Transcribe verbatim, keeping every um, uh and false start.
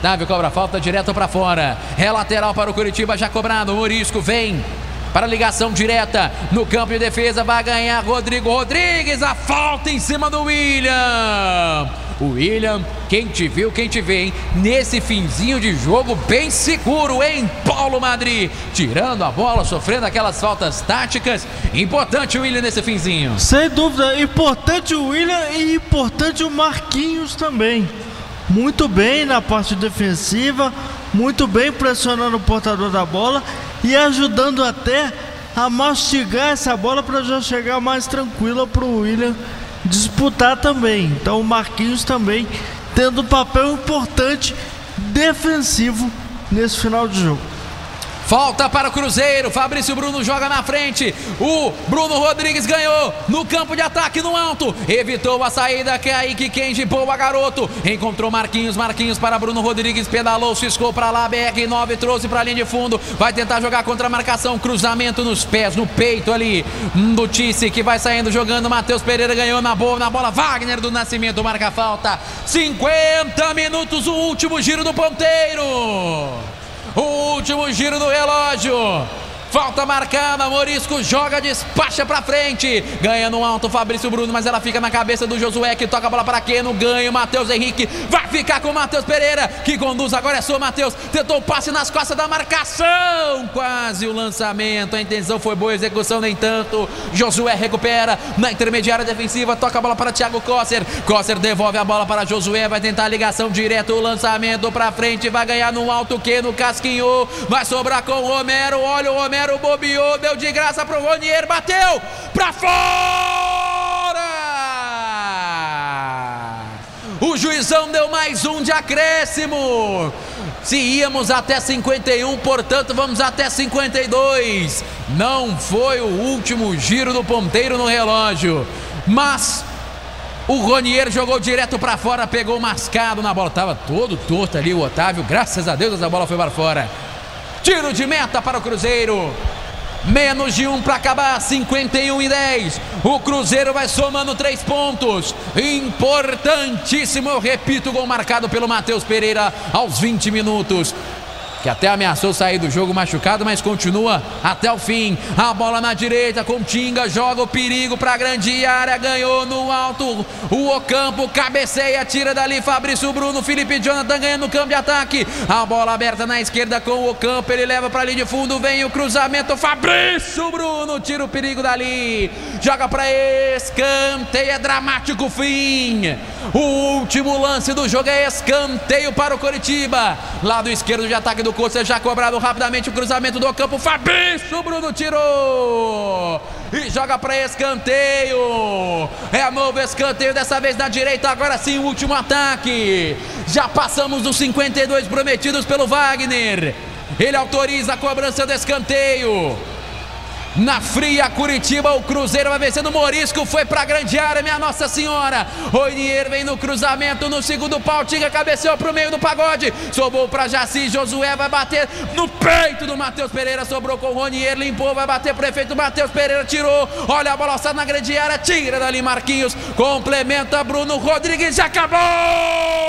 Otávio cobra falta direto para fora. É lateral para o Curitiba, já cobrado. O Morisco vem para ligação direta no campo de defesa. Vai ganhar Rodrigo Rodrigues. A falta em cima do William. O William, quem te viu, quem te vê, hein? Nesse finzinho de jogo bem seguro, hein? Paulo Madrid, tirando a bola, sofrendo aquelas faltas táticas. Importante o William nesse finzinho. Sem dúvida, importante o William e importante o Marquinhos também. Muito bem na parte defensiva, muito bem pressionando o portador da bola e ajudando até a mastigar essa bola para já chegar mais tranquila para o William disputar também. Então o Marquinhos também tendo um papel importante defensivo nesse final de jogo. Falta para o Cruzeiro, Fabrício Bruno joga na frente, o Bruno Rodrigues ganhou no campo de ataque no alto, evitou a saída, Kaique Kenji, boa garoto, encontrou Marquinhos, Marquinhos para Bruno Rodrigues, pedalou, ciscou para lá, B R nove trouxe para a linha de fundo, vai tentar jogar contra a marcação, cruzamento nos pés, no peito ali do Tice, que vai saindo jogando, Matheus Pereira ganhou na boa, na bola, Wagner do Nascimento marca a falta, cinquenta minutos, o último giro do ponteiro. O último giro do relógio. Falta marcada, Morisco joga, despacha pra frente. Ganha no alto Fabrício Bruno, mas ela fica na cabeça do Josué, que toca a bola para Keno. Ganha o Matheus Henrique, vai ficar com o Matheus Pereira, que conduz, agora é sua Matheus. Tentou o passe nas costas da marcação. Quase o lançamento, a intenção foi boa, a execução nem tanto. Josué recupera na intermediária defensiva, toca a bola para Thiago Kosser. Kosser devolve a bola para Josué, vai tentar a ligação direto, o lançamento pra frente, vai ganhar no alto, Keno casquinhou, vai sobrar com o Romero. Olha o Romero, bobeou, deu de graça pro Ronier, bateu pra fora. O juizão deu mais um de acréscimo. Se íamos até cinquenta e um, portanto vamos até cinquenta e dois. Não foi o último giro do ponteiro no relógio, mas o Ronier jogou direto para fora, pegou mascado na bola, tava todo torto ali o Otávio, graças a Deus essa bola foi para fora. Tiro de meta para o Cruzeiro. Menos de um para acabar, cinquenta e um e dez. O Cruzeiro vai somando três pontos. Importantíssimo, eu repito, gol marcado pelo Matheus Pereira aos vinte minutos. Que até ameaçou sair do jogo machucado, mas continua até o fim. A bola na direita, Continga joga o perigo para a grande área, ganhou no alto. O Ocampo cabeceia, tira dali Fabrício Bruno, Felipe Jonathan ganhando no campo de ataque. A bola aberta na esquerda com o Ocampo, ele leva para a linha de fundo, vem o cruzamento, Fabrício Bruno tira o perigo dali, joga para escanteio, é dramático o fim. O último lance do jogo é escanteio para o Coritiba. Lado esquerdo de ataque do Coxa, já cobrado rapidamente o cruzamento do campo, Fabrício Bruno tirou e joga para escanteio. É novo escanteio, dessa vez na direita, agora sim o último ataque. Já passamos dos cinquenta e dois prometidos pelo Wagner. Ele autoriza a cobrança do escanteio. Na fria Curitiba, o Cruzeiro vai vencendo, o Morisco foi pra grande área, minha Nossa Senhora. Ronier vem no cruzamento, no segundo pau, Tinga cabeceou pro meio do pagode, sobrou pra Jaci, Josué vai bater no peito do Matheus Pereira, sobrou com o Ronier, limpou, vai bater pro efeito, Matheus Pereira tirou, olha a bola alçada na grande área, tira dali Marquinhos, complementa Bruno Rodrigues, já acabou!